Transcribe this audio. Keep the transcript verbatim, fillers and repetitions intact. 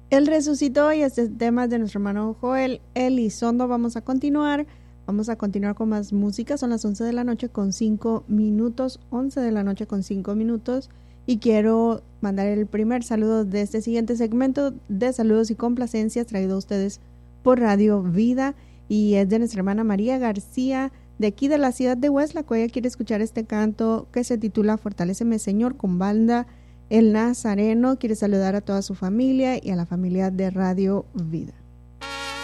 Él resucitó y este tema es de nuestro hermano Joel Elizondo. Vamos a continuar, vamos a continuar con más música. Son las once de la noche con cinco minutos, once de la noche con cinco minutos. Y quiero mandar el primer saludo de este siguiente segmento de saludos y complacencias traído a ustedes por Radio Vida. Y es de nuestra hermana María García, de aquí de la ciudad de Hueslaco. Ella quiere escuchar este canto que se titula Fortaléceme Señor, con banda El Nazareno. Quiere saludar a toda su familia y a la familia de Radio Vida.